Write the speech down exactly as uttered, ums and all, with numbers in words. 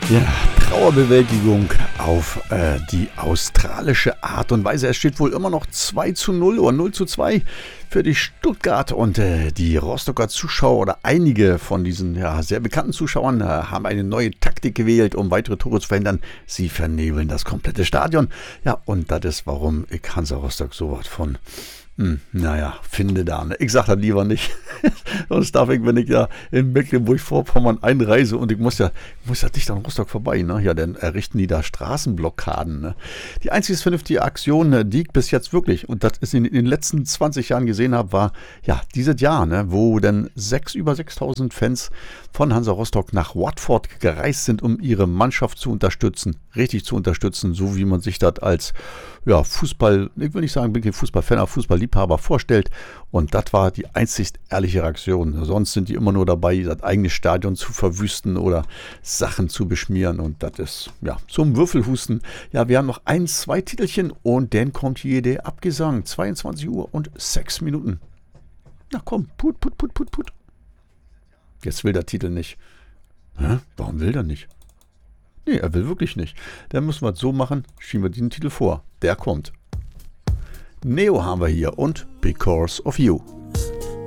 Ja, Trauerbewältigung auf äh, die australische Art und Weise. Es steht wohl immer noch zwei zu null oder null zu zwei für die Stuttgart und äh, die Rostocker Zuschauer oder einige von diesen ja, sehr bekannten Zuschauern äh, haben eine neue Taktik gewählt, um weitere Tore zu verhindern. Sie vernebeln das komplette Stadion. Ja, und das ist, warum ich Hansa Rostock so was von... Hm, naja, finde da, ne? Ich sag das lieber nicht. Sonst darf ich, wenn ich ja in Mecklenburg-Vorpommern einreise und ich muss ja, ich muss ja dicht an Rostock vorbei, ne? Ja, dann errichten die da Straßenblockaden, ne? Die einzige vernünftige Aktion, die ich bis jetzt wirklich, und das ist in, in den letzten zwanzig Jahren gesehen habe, war, ja, dieses Jahr, ne? Wo dann sechs, über sechstausend Fans von Hansa Rostock nach Watford gereist sind, um ihre Mannschaft zu unterstützen, richtig zu unterstützen, so wie man sich das als, ja, Fußball, ich will nicht sagen, bin kein Fußballfan, aber Fußballliebhaber vorstellt. Und das war die einzig ehrliche Reaktion. Sonst sind die immer nur dabei, das eigene Stadion zu verwüsten oder Sachen zu beschmieren. Und das ist, ja, zum Würfelhusten. Ja, wir haben noch ein, zwei Titelchen und dann kommt hier der Abgesang. zweiundzwanzig Uhr und sechs Minuten. Na komm, put, put, put, put, put. Jetzt will der Titel nicht. Hä? Warum will der nicht? Nee, er will wirklich nicht. Dann müssen wir es so machen, schieben wir diesen Titel vor. Der kommt. Neo haben wir hier und Because of You.